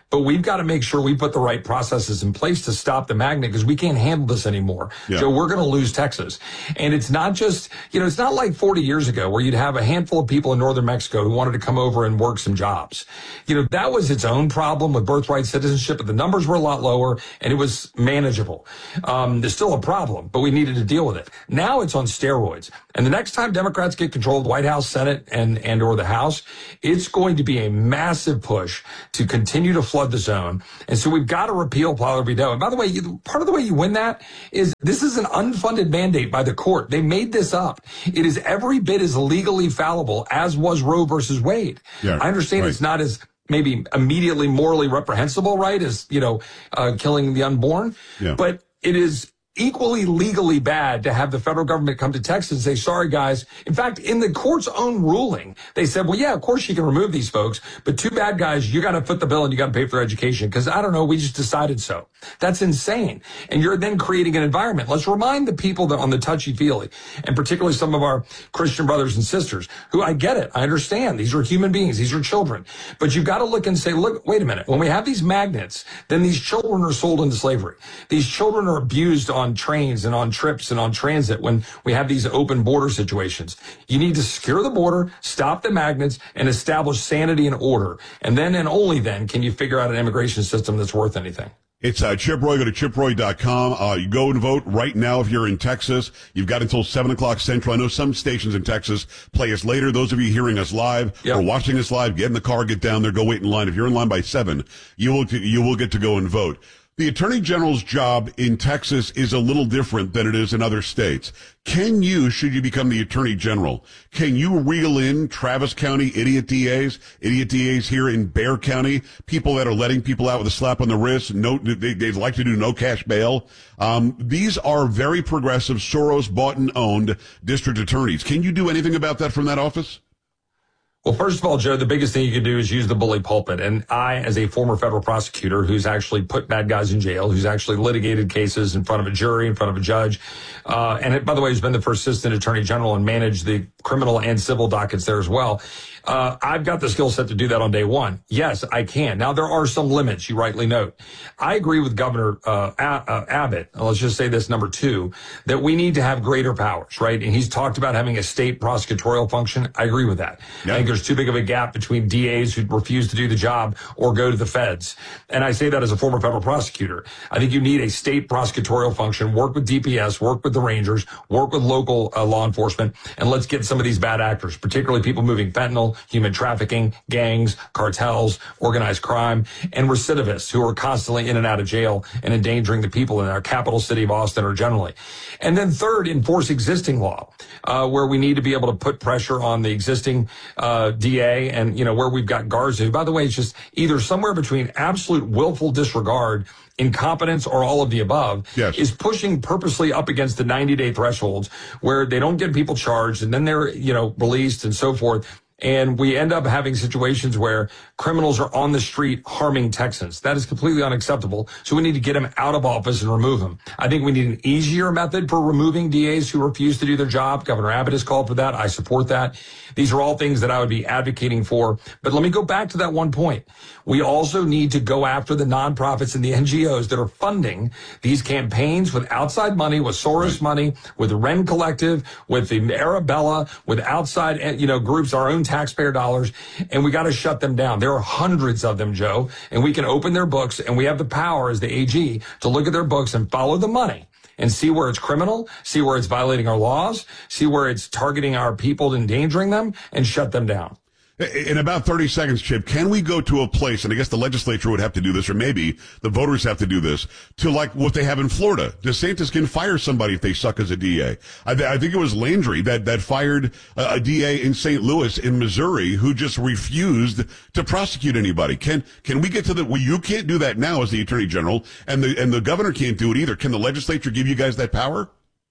Speaker 26: but we've got to make sure we put the right processes in place to stop the magnet because we can't handle this anymore.
Speaker 1: Yeah.
Speaker 26: Joe, we're going to lose Texas. And it's not just, you know, it's not like forty years ago where you'd have a handful of people in northern Mexico who wanted to come over and work some jobs. You know, that was its own problem with birthright citizenship, but the numbers were a lot lower and it was manageable. Um, there's still a problem, but we needed to deal with it. Now it's on steroids. And the next time Democrats get control of the White House, Senate, and, and or the House, it's going to be a massive push to continue to flood the zone. And so we've got to repeal Plow Every Day. And by the way, you, part of the way you win that is this is an unfunded mandate by the court. They made this up. It is every bit as legally fallible as was Roe versus Wade.
Speaker 1: Yeah,
Speaker 26: I understand
Speaker 1: right.
Speaker 26: It's not as maybe immediately morally reprehensible, right, as, you know, uh, killing the unborn.
Speaker 1: Yeah.
Speaker 26: But it is equally legally bad to have the federal government come to Texas and say, sorry, guys. In fact, in the court's own ruling, they said, well, yeah, of course you can remove these folks, but two bad guys, you got to foot the bill and you got to pay for their education because, I don't know, we just decided so. That's insane. And you're then creating an environment. Let's remind the people that on the touchy-feely, and particularly some of our Christian brothers and sisters, who I get it. I understand. These are human beings. These are children. But you've got to look and say, look, wait a minute. When we have these magnets, then these children are sold into slavery. These children are abused on trains and on trips and on transit when we have these open border situations. You need to secure the border, stop the magnets, and establish sanity and order. And then and only then can you figure out an immigration system that's worth anything.
Speaker 1: It's uh, Chip Roy. Go to chip roy dot com. Uh, you go and vote right now if you're in Texas. You've got until seven o'clock Central. I know some stations in Texas play us later. Those of you hearing us live
Speaker 26: yep.
Speaker 1: or watching us live, get in the car, get down there, go wait in line. If you're in line by seven, you will you will get to go and vote. The Attorney General's job in Texas is a little different than it is in other states. Can you, should you become the Attorney General, can you reel in Travis County idiot D As, idiot D As here in Bexar County, people that are letting people out with a slap on the wrist, no, they, they'd like to do no cash bail? Um, these are very progressive, Soros bought and owned district attorneys. Can you do anything about that from that office?
Speaker 26: Well, first of all, Joe, the biggest thing you can do is use the bully pulpit. And I, as a former federal prosecutor who's actually put bad guys in jail, who's actually litigated cases in front of a jury, in front of a judge, uh, and it, by the way, who's been the first assistant attorney general and managed the criminal and civil dockets there as well. Uh, I've got the skill set to do that on day one. Yes, I can. Now, there are some limits, you rightly note. I agree with Governor uh, uh, Abbott, let's just say this, number two, that we need to have greater powers, right? And he's talked about having a state prosecutorial function. I agree with that. Yeah. I think there's too big of a gap between D As who refuse to do the job or go to the feds. And I say that as a former federal prosecutor. I think you need a state prosecutorial function, work with D P S, work with the Rangers, work with local uh, law enforcement, and let's get some of these bad actors, particularly people moving fentanyl, human trafficking, gangs, cartels, organized crime, and recidivists who are constantly in and out of jail and endangering the people in our capital city of Austin or generally. And then third, enforce existing law, uh, where we need to be able to put pressure on the existing uh, D A and, you know, where we've got Garza, who, by the way, it's just either somewhere between absolute willful disregard, incompetence, or all of the above, yes. is pushing purposely up against the ninety-day thresholds where they don't get people charged and then they're, you know, released and so forth. And we end up having situations where criminals are on the street harming Texans. That is completely unacceptable. So we need to get them out of office and remove them. I think we need an easier method for removing D As who refuse to do their job. Governor Abbott has called for that. I support that. These are all things that I would be advocating for. But let me go back to that one point. We also need to go after the nonprofits and the N G Os that are funding these campaigns with outside money, with Soros money, with the Wren Collective, with the Arabella, with outside, you know, groups, our own taxpayer dollars, and we got to shut them down. There are hundreds of them, Joe, and we can open their books, and we have the power as the A G to look at their books and follow the money and see where it's criminal, see where it's violating our laws, see where it's targeting our people, endangering them, and shut them down.
Speaker 1: In about thirty seconds, Chip, can we go to a place, and I guess the legislature would have to do this, or maybe the voters have to do this, to like what they have in Florida? DeSantis can fire somebody if they suck as a D A. I, th- I think it was Landry that, that fired a, a D A in Saint Louis in Missouri who just refused to prosecute anybody. Can can we get to the, well, you can't do that now as the Attorney General, and the, and the governor can't do it either. Can the legislature give you guys that power?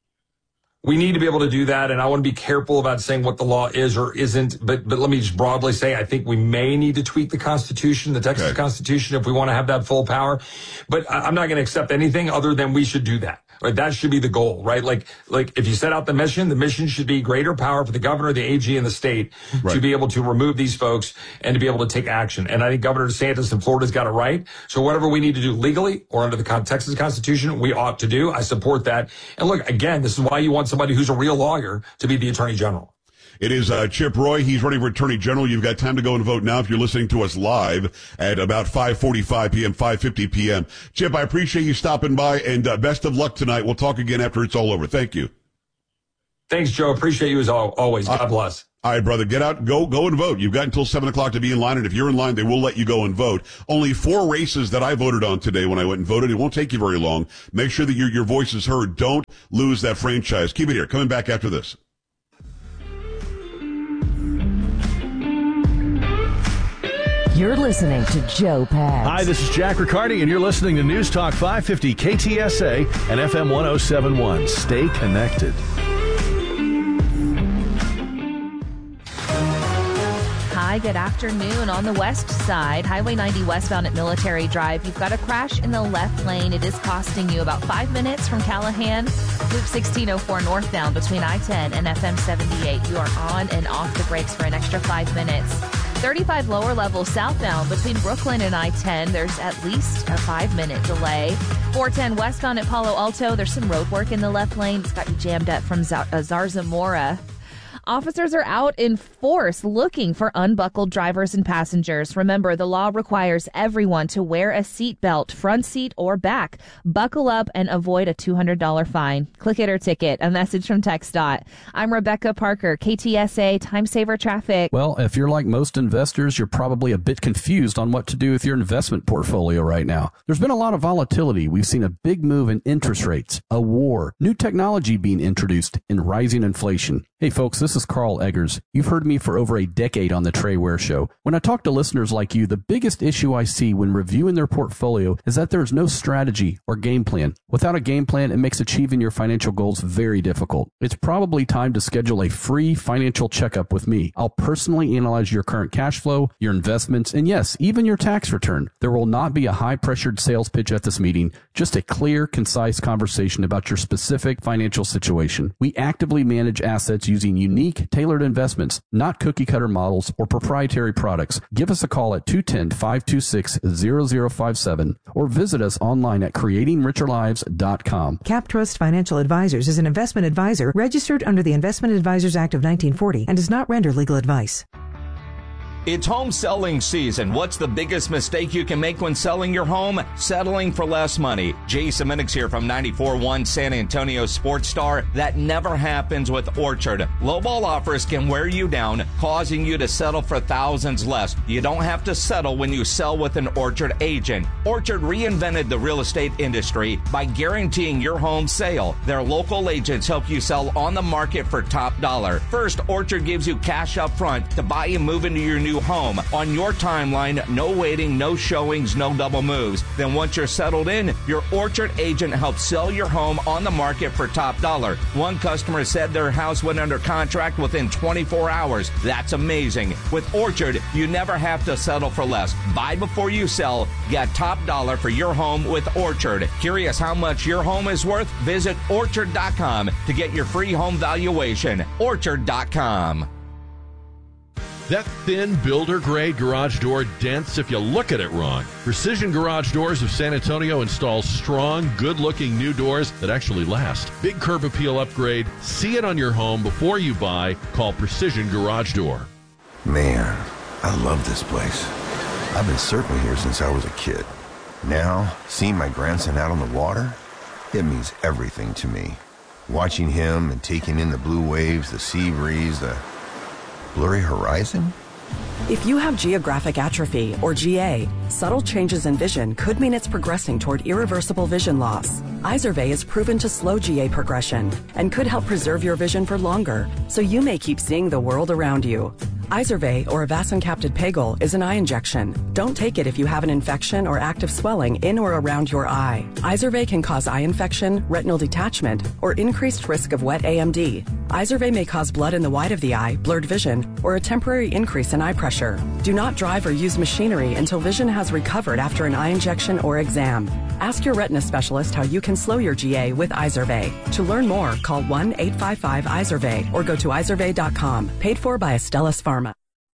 Speaker 26: We need to be able to do that, and I want to be careful about saying what the law is or isn't, but but let me just broadly say I think we may need to tweak the Constitution, the Texas okay. Constitution, if we want to have that full power. But I'm not going to accept anything other than we should do that. Right? That should be the goal, right? Like, like if you set out the mission, the mission should be greater power for the governor, the A G, and the state right. to be able to remove these folks and to be able to take action. And I think Governor DeSantis in Florida's got it right. So whatever we need to do legally or under the Texas Constitution, we ought to do. I support that. And look, again, this is why you want somebody who's a real lawyer to be the Attorney General.
Speaker 1: It is uh, Chip Roy. He's running for Attorney General. You've got time to go and vote now if you're listening to us live at about five forty-five p.m., five fifty p.m. Chip, I appreciate you stopping by, and uh, best of luck tonight. We'll talk again after it's all over. Thank you.
Speaker 26: Thanks, Joe. Appreciate you as always. God uh, bless.
Speaker 1: All right, brother. Get out. Go go and vote. You've got until seven o'clock to be in line, and if you're in line, they will let you go and vote. Only four races that I voted on today when I went and voted. It won't take you very long. Make sure that your, your voice is heard. Don't lose that franchise. Keep it here. Coming back after this.
Speaker 2: You're listening to Joe Pags.
Speaker 3: Hi, this is Jack Riccardi, and you're listening to News Talk five fifty K T S A and F M one oh seven point one. Stay connected.
Speaker 4: Hi, good afternoon. On the west side, Highway ninety westbound at Military Drive, you've got a crash in the left lane. It is costing you about five minutes from Callahan. Loop sixteen oh four northbound between I ten and F M seventy-eight. You are on and off the brakes for an extra five minutes. thirty-five lower level southbound between Brooklyn and I ten. There's at least a five-minute delay. four ten westbound at Palo Alto. There's some road work in the left lane. It's got you jammed up from Zar- uh, Zarzamora. Officers are out in force looking for unbuckled drivers and passengers. Remember, the law requires everyone to wear a seatbelt, front seat or back. Buckle up and avoid a two hundred dollars fine. Click it or ticket. A message from TxDOT. I'm Rebecca Parker, K T S A Time Saver Traffic.
Speaker 5: Well, if you're like most investors, you're probably a bit confused on what to do with your investment portfolio right now. There's been a lot of volatility. We've seen a big move in interest rates, a war, new technology being introduced, and rising inflation. Hey folks, this is Carl Eggers. You've heard me for over a decade on the Trey Ware Show. When I talk to listeners like you, the biggest issue I see when reviewing their portfolio is that there's no strategy or game plan. Without a game plan, it makes achieving your financial goals very difficult. It's probably time to schedule a free financial checkup with me. I'll personally analyze your current cash flow, your investments, and yes, even your tax return. There will not be a high-pressured sales pitch at this meeting, just a clear, concise conversation about your specific financial situation. We actively manage assets using unique, tailored investments, not cookie-cutter models or proprietary products. Give us a call at two one zero, five two six, zero zero five seven or visit us online at creating richer lives dot com.
Speaker 6: CapTrust Financial Advisors is an investment advisor registered under the Investment Advisors Act of nineteen forty and does not render legal advice.
Speaker 7: It's home selling season. What's the biggest mistake you can make when selling your home? Settling for less money. Jason Minix here from ninety-four point one San Antonio Sports Star. That never happens with Orchard. Lowball offers can wear you down, causing you to settle for thousands less. You don't have to settle when you sell with an Orchard agent. Orchard reinvented the real estate industry by guaranteeing your home sale. Their local agents help you sell on the market for top dollar. First, Orchard gives you cash up front to buy and move into your new home on your timeline. No waiting, no showings, no double moves. Then once you're settled in, your Orchard agent helps sell your home on the market for top dollar. One customer said their house went under contract within twenty-four hours. That's amazing. With Orchard, you never have to settle for less. Buy before you sell. Get top dollar for your home with Orchard. Curious how much your home is worth? Visit orchard dot com to get your free home valuation. orchard dot com.
Speaker 3: That thin builder-grade garage door dents if you look at it wrong. Precision Garage Doors of San Antonio installs strong, good-looking new doors that actually last. Big curb appeal upgrade. See it on your home before you buy. Call Precision Garage Door.
Speaker 8: Man, I love this place. I've been surfing here since I was a kid. Now, seeing my grandson out on the water, it means everything to me. Watching him and taking in the blue waves, the sea breeze, the blurry horizon?
Speaker 9: If you have geographic atrophy, or G A, subtle changes in vision could mean it's progressing toward irreversible vision loss. Izervay is proven to slow G A progression and could help preserve your vision for longer, so you may keep seeing the world around you. Izervay, or avacincaptad pegol, is an eye injection. Don't take it if you have an infection or active swelling in or around your eye. Izervay can cause eye infection, retinal detachment, or increased risk of wet A M D. Izervay may cause blood in the white of the eye, blurred vision, or a temporary increase in eye pressure. Do not drive or use machinery until vision has recovered after an eye injection or exam. Ask your retina specialist how you can slow your G A with Izervay. To learn more, call one eight five five Izervay or go to izervay dot com. Paid for by Astellas Pharma.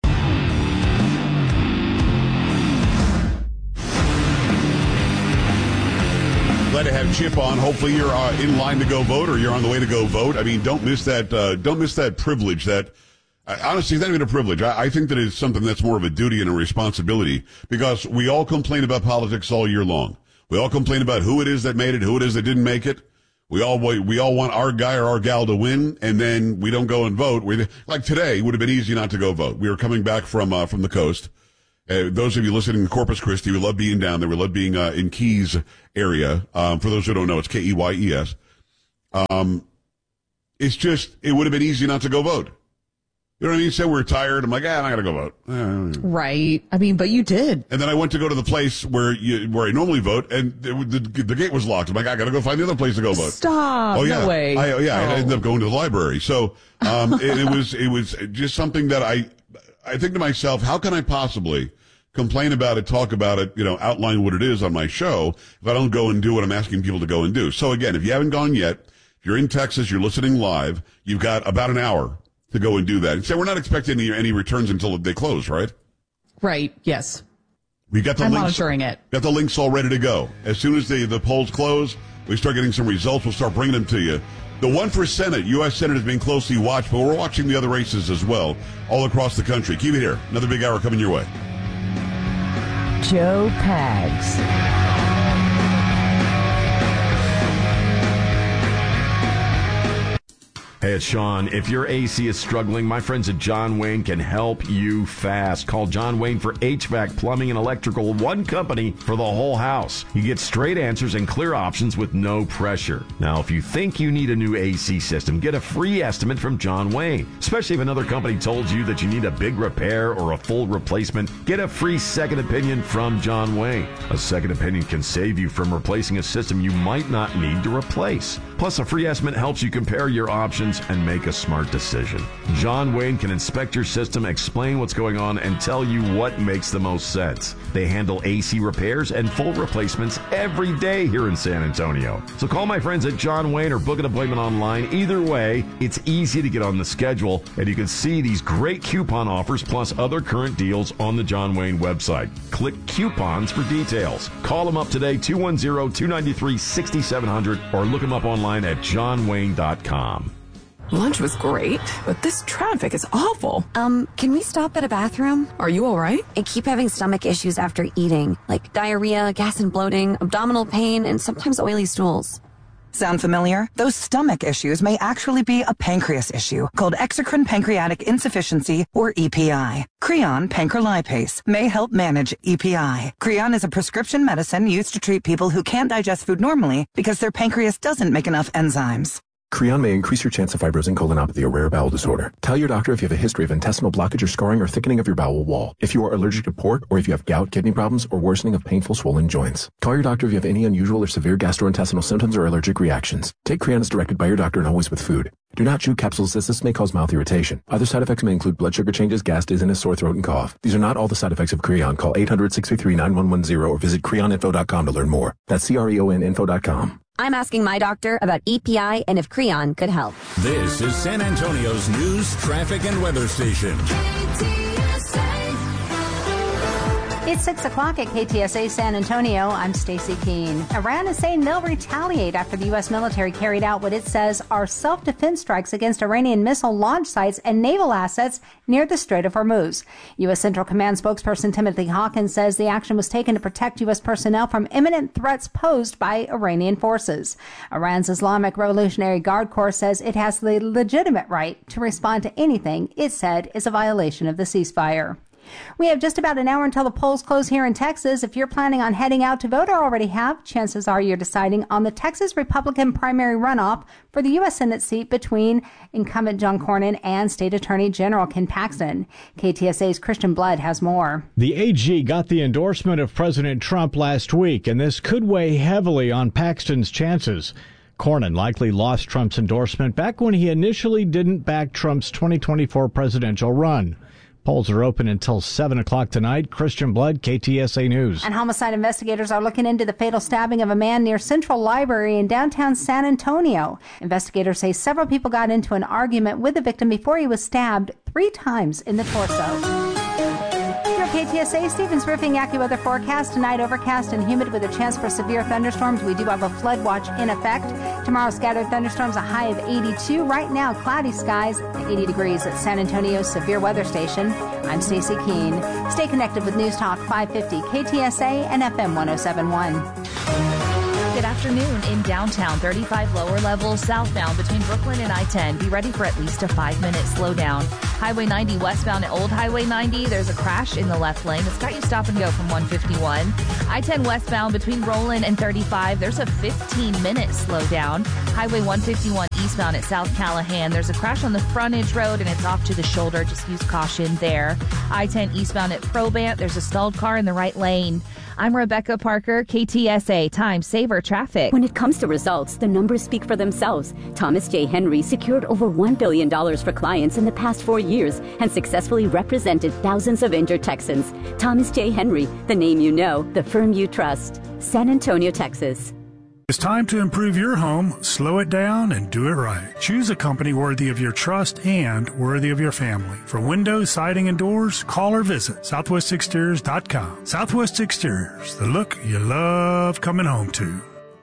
Speaker 1: Glad to have Chip on. Hopefully you're uh, in line to go vote, or you're on the way to go vote. I mean, don't miss that. Uh, don't miss that privilege. That uh, honestly, it's not even a privilege. I, I think that it's something that's more of a duty and a responsibility, because we all complain about politics all year long. We all complain about who it is that made it, who it is that didn't make it. We all we all want our guy or our gal to win, and then we don't go and vote. We, like today, it would have been easy not to go vote. We were coming back from uh, from the coast. Uh, those of you listening in Corpus Christi, we love being down there. We love being uh, in Keys area. Um, for those who don't know, it's K E Y E S. Um, it's just, it would have been easy not to go vote. You know what I mean? Say we're tired. I'm like, ah, I gotta go vote.
Speaker 10: Right. I mean, but you did.
Speaker 1: And then I went to go to the place where you, where I normally vote, and the, the, the gate was locked. I'm like, I gotta go find the other place to go vote.
Speaker 10: Stop.
Speaker 1: Oh yeah.
Speaker 10: No way.
Speaker 1: I, yeah.
Speaker 10: Oh.
Speaker 1: I ended up going to the library. So, um, it, it was, it was just something that I, I think to myself, how can I possibly complain about it, talk about it, you know, outline what it is on my show if I don't go and do what I'm asking people to go and do? So again, if you haven't gone yet, if you're in Texas, you're listening live, you've got about an hour to go and do that. And so we're not expecting any, any returns until they close, right?
Speaker 10: Right. Yes.
Speaker 1: We got the
Speaker 10: I'm
Speaker 1: links,
Speaker 10: monitoring it.
Speaker 1: Got the links all ready to go. As soon as the, the polls close, we start getting some results. We'll start bringing them to you. The one for Senate, U S Senate, is being closely watched, but we're watching the other races as well, all across the country. Keep it here. Another big hour coming your way.
Speaker 2: Joe Pags.
Speaker 3: Hey, it's Sean. If your A C is struggling, my friends at John Wayne can help you fast. Call John Wayne for H V A C, plumbing, and electrical, one company for the whole house. You get straight answers and clear options with no pressure. Now, if you think you need a new A C system, get a free estimate from John Wayne. Especially if another company told you that you need a big repair or a full replacement, get a free second opinion from John Wayne. A second opinion can save you from replacing a system you might not need to replace. Plus, a free estimate helps you compare your options and make a smart decision. John Wayne can inspect your system, explain what's going on, and tell you what makes the most sense. They handle A C repairs and full replacements every day here in San Antonio. So call my friends at John Wayne or book an appointment online. Either way, it's easy to get on the schedule, and you can see these great coupon offers plus other current deals on the John Wayne website. Click coupons for details. Call them up today, two one zero, two nine three, six seven zero zero, or look them up online at john wayne dot com.
Speaker 11: Lunch was great, but this traffic is awful.
Speaker 12: Um, can we stop at a bathroom?
Speaker 11: Are you all right?
Speaker 12: I keep having stomach issues after eating, like diarrhea, gas and bloating, abdominal pain, and sometimes oily stools.
Speaker 13: Sound familiar? Those stomach issues may actually be a pancreas issue called exocrine pancreatic insufficiency, or E P I. Creon pancrelipase may help manage E P I. Creon is a prescription medicine used to treat people who can't digest food normally because their pancreas doesn't make enough enzymes.
Speaker 14: Creon may increase your chance of fibrosing colonopathy, a rare bowel disorder. Tell your doctor if you have a history of intestinal blockage or scarring or thickening of your bowel wall, if you are allergic to pork, or if you have gout, kidney problems, or worsening of painful swollen joints. Call your doctor if you have any unusual or severe gastrointestinal symptoms or allergic reactions. Take Creon as directed by your doctor and always with food. Do not chew capsules as this may cause mouth irritation. Other side effects may include blood sugar changes, gas, dizziness, sore throat, and cough. These are not all the side effects of Creon. Call eight hundred, six three three, nine one one zero or visit creon info dot com to learn more. That's C R E O N info dot com.
Speaker 12: I'm asking my doctor about E P I and if Creon could help.
Speaker 15: This is San Antonio's news, traffic, and weather station.
Speaker 27: It's six o'clock at K T S A San Antonio. I'm Stacey Keene. Iran is saying they'll retaliate after the U S military carried out what it says are self-defense strikes against Iranian missile launch sites and naval assets near the Strait of Hormuz. U S Central Command spokesperson Timothy Hawkins says the action was taken to protect U S personnel from imminent threats posed by Iranian forces. Iran's Islamic Revolutionary Guard Corps says it has the legitimate right to respond to anything it said is a violation of the ceasefire. We have just about an hour until the polls close here in Texas. If you're planning on heading out to vote or already have, chances are you're deciding on the Texas Republican primary runoff for the U S Senate seat between incumbent John Cornyn and State Attorney General Ken Paxton. K T S A's Christian Blood has more.
Speaker 28: The A G got the endorsement of President Trump last week, and this could weigh heavily on Paxton's chances. Cornyn likely lost Trump's endorsement back when he initially didn't back Trump's twenty twenty-four presidential run. Polls are open until seven o'clock tonight. Christian Blood, K T S A News.
Speaker 27: And homicide investigators are looking into the fatal stabbing of a man near Central Library in downtown San Antonio. Investigators say several people got into an argument with the victim before he was stabbed three times in the torso. K T S A Stevens Roofing AccuWeather forecast. Tonight, overcast and humid with a chance for severe thunderstorms. We do have a flood watch in effect. Tomorrow, scattered thunderstorms, a high of eighty-two. Right now, cloudy skies, eighty degrees at San Antonio's Severe Weather Station. I'm Stacy Keene. Stay connected with News Talk five fifty K T S A and F M one oh seven point one.
Speaker 4: Good afternoon in downtown. thirty-five lower levels southbound between Brooklyn and I ten. Be ready for at least a five-minute slowdown. Highway ninety westbound at Old Highway ninety. There's a crash in the left lane. It's got you stop and go from one fifty-one. I ten westbound between Roland and thirty-five. There's a fifteen-minute slowdown. Highway one fifty-one eastbound at South Callahan. There's a crash on the frontage road and it's off to the shoulder. Just use caution there. I ten eastbound at Probant. There's a stalled car in the right lane. I'm Rebecca Parker, K T S A Time Saver Traffic.
Speaker 16: When it comes to results, the numbers speak for themselves. Thomas J. Henry secured over one billion dollars for clients in the past four years and successfully represented thousands of injured Texans. Thomas J. Henry, the name you know, the firm you trust. San Antonio, Texas.
Speaker 17: It's time to improve your home, slow it down, and do it right. Choose a company worthy of your trust and worthy of your family. For windows, siding, and doors, call or visit southwest exteriors dot com. Southwest Exteriors, the look you love coming home to.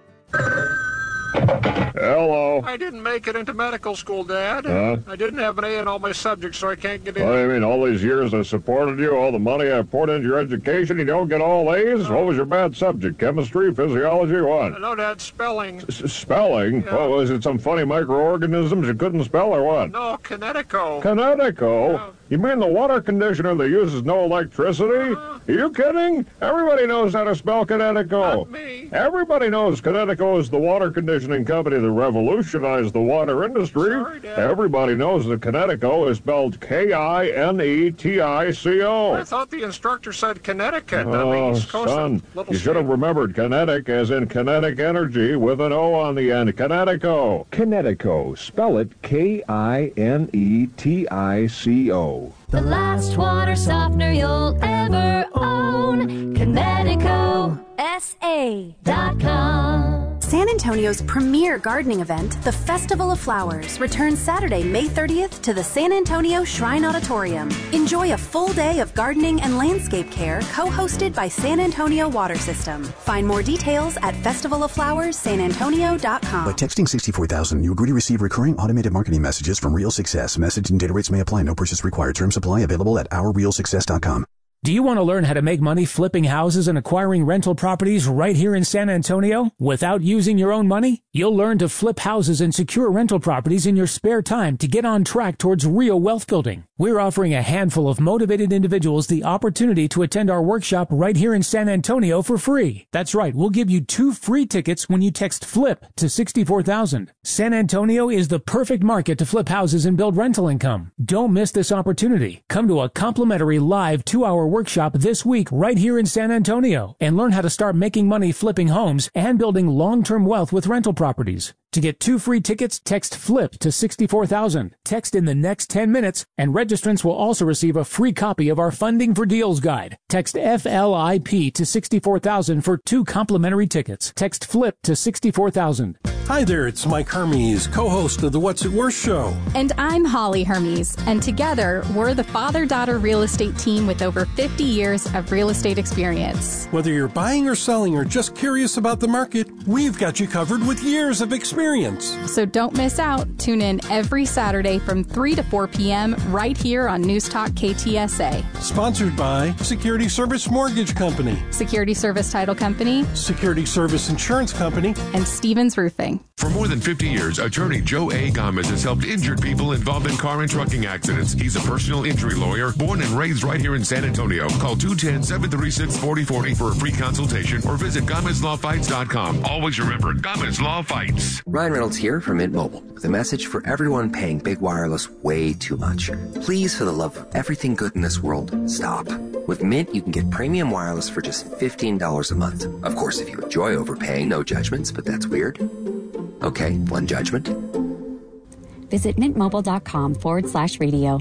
Speaker 18: Hello.
Speaker 19: I didn't make it into medical school, Dad.
Speaker 18: Huh?
Speaker 19: I didn't have an A in all my subjects, so I can't get in.
Speaker 18: What do you mean, all these years I supported you, all the money I poured into your education, you don't get all A's? What was your bad subject? Chemistry, physiology, what?
Speaker 19: No, Dad, spelling.
Speaker 18: S- spelling?
Speaker 19: Yeah.
Speaker 18: What, was it some funny microorganisms you couldn't spell or what?
Speaker 19: No, Kinetico.
Speaker 18: Kinetico?
Speaker 19: Yeah.
Speaker 18: You mean the water conditioner that uses no electricity?
Speaker 19: Uh,
Speaker 18: Are you kidding? Everybody knows how to spell Kinetico.
Speaker 19: Not me.
Speaker 18: Everybody knows Kinetico is the water conditioning company that revolutionized the water industry.
Speaker 19: Sorry, Dad.
Speaker 18: Everybody knows that Kinetico is spelled K I N E T I C O.
Speaker 19: I thought the instructor said Connecticut.
Speaker 18: Oh,
Speaker 19: on the East Coast
Speaker 18: son,
Speaker 19: of Little
Speaker 18: you should have
Speaker 19: State.
Speaker 18: remembered kinetic as in kinetic energy with an O on the end. Kinetico. Kinetico. Spell it K I N E T I C O.
Speaker 20: The last water softener you'll ever own. Kinetico S A dot com.
Speaker 21: San Antonio's premier gardening event, the Festival of Flowers, returns Saturday, May thirtieth to the San Antonio Shrine Auditorium. Enjoy a full day of gardening and landscape care co-hosted by San Antonio Water System. Find more details at festival of flowers san antonio dot com.
Speaker 22: By texting sixty-four thousand, you agree to receive recurring automated marketing messages from Real Success. Message and data rates may apply. No purchase required. Terms apply. Available at our real success dot com.
Speaker 23: Do you want to learn how to make money flipping houses and acquiring rental properties right here in San Antonio without using your own money? You'll learn to flip houses and secure rental properties in your spare time to get on track towards real wealth building. We're offering a handful of motivated individuals the opportunity to attend our workshop right here in San Antonio for free. That's right, we'll give you two free tickets when you text FLIP to sixty-four thousand. San Antonio is the perfect market to flip houses and build rental income. Don't miss this opportunity. Come to a complimentary live two-hour workshop this week right here in San Antonio and learn how to start making money flipping homes and building long-term wealth with rental properties. To get two free tickets, text FLIP to sixty-four thousand. Text in the next ten minutes, and registrants will also receive a free copy of our Funding for Deals guide. Text F L I P to sixty-four thousand for two complimentary tickets. Text FLIP to sixty-four thousand.
Speaker 29: Hi there, it's Mike Hermes, co-host of the What's It Worth show.
Speaker 30: And I'm Holly Hermes, and together we're the father-daughter real estate team with over fifty years of real estate experience.
Speaker 29: Whether you're buying or selling or just curious about the market, we've got you covered with years of experience.
Speaker 30: So don't miss out. Tune in every Saturday from three to four p.m. right here on News Talk K T S A.
Speaker 29: Sponsored by Security Service Mortgage Company,
Speaker 30: Security Service Title Company,
Speaker 29: Security Service Insurance Company,
Speaker 30: and Stevens Roofing.
Speaker 31: For more than fifty years, attorney Joe A. Gomez has helped injured people involved in car and trucking accidents. He's a personal injury lawyer, born and raised right here in San Antonio. Call two one zero, seven three six, four zero four zero for a free consultation or visit Gomez Law Fights dot com. Always remember, Gomez Law Fights.
Speaker 32: Ryan Reynolds here from Mint Mobile with a message for everyone paying big wireless way too much. Please, for the love of everything good in this world, stop. With Mint, you can get premium wireless for just fifteen dollars a month. Of course, if you enjoy overpaying, no judgments, but that's weird. Okay, one judgment.
Speaker 16: Visit mintmobile.com forward slash radio.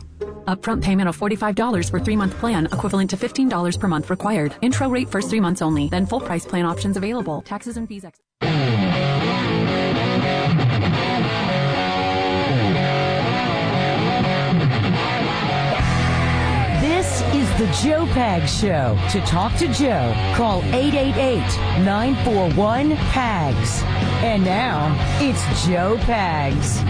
Speaker 11: Upfront payment of forty-five dollars for three-month plan, equivalent to fifteen dollars per month required. Intro rate first three months only. Then full price plan options available. Taxes and fees extra.
Speaker 1: This is the Joe Pags Show. To talk to Joe, call eight eight eight, nine four one, P A G S. And now, it's Joe Pags.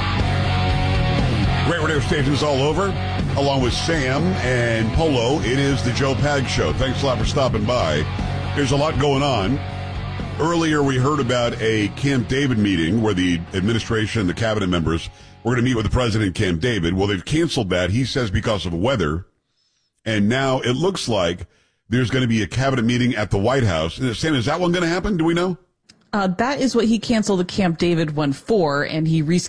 Speaker 2: Great radio stations all over, along with Sam and Polo. It is the Joe Pags Show. Thanks a lot for stopping by. There's a lot going on. Earlier, we heard about a Camp David meeting where the administration, the cabinet members, were going to meet with the president in Camp David. Well, they've canceled that, he says, because of weather. And now it looks like there's going to be a cabinet meeting at the White House. Sam, is that one going to happen? Do we know?
Speaker 3: Uh, that is what he canceled the Camp David one for, and he rescheduled